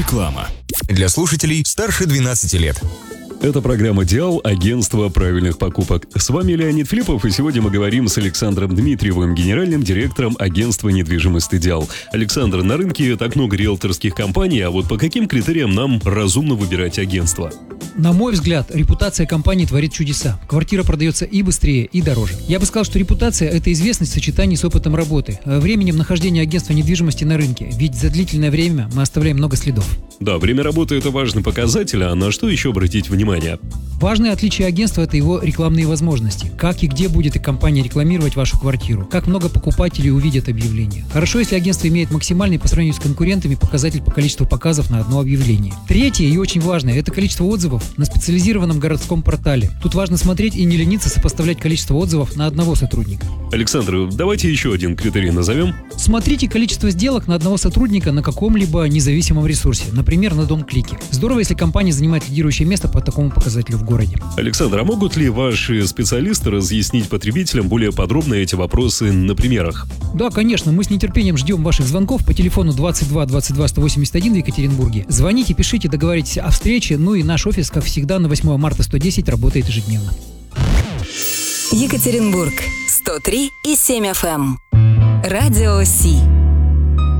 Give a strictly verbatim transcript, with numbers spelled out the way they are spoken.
Реклама. Для слушателей старше двенадцати лет. Это программа «Диал», агентство правильных покупок. С вами Леонид Филиппов, и сегодня мы говорим с Александром Дмитриевым, генеральным директором агентства недвижимости «Диал». Александр, на рынке так много риэлторских компаний, а вот по каким критериям нам разумно выбирать агентство? На мой взгляд, репутация компании творит чудеса. Квартира продается и быстрее, и дороже. Я бы сказал, что репутация – это известность в сочетании с опытом работы, временем нахождения агентства недвижимости на рынке, ведь за длительное время мы оставляем много следов. Да, время работы – это важный показатель, а на что еще обратить внимание? Важное отличие агентства – это его рекламные возможности. Как и где будет и компания рекламировать вашу квартиру, как много покупателей увидят объявление. Хорошо, если агентство имеет максимальный по сравнению с конкурентами показатель по количеству показов на одно объявление. Третье и очень важное – это количество отзывов на специализированном городском портале. Тут важно смотреть и не лениться сопоставлять количество отзывов на одного сотрудника. Александр, давайте еще один критерий назовем. Смотрите количество сделок на одного сотрудника на каком-либо независимом ресурсе, например, на Дом.Клике. Здорово, если компания занимает лидирующее место по такому показателю в городе. Александр, а могут ли ваши специалисты разъяснить потребителям более подробно эти вопросы на примерах? Да, конечно, мы с нетерпением ждем ваших звонков по телефону двадцать два двадцать два сто восемьдесят один в Екатеринбурге. Звоните, пишите, договаривайтесь о встрече, ну и наш офис, как всегда, на восьмого марта сто десять работает ежедневно. Екатеринбург, сто три и семь эф эм. Радио Си.